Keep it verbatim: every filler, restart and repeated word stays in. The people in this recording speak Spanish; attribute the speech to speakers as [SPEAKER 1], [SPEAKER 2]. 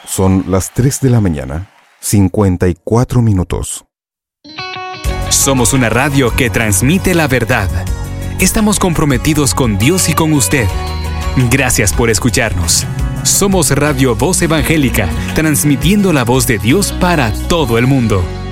[SPEAKER 1] Son las tres de la mañana, cincuenta y cuatro minutos.
[SPEAKER 2] Somos una radio que transmite la verdad. Estamos comprometidos con Dios y con usted. Gracias por escucharnos. Somos Radio Voz Evangélica, transmitiendo la voz de Dios para todo el mundo.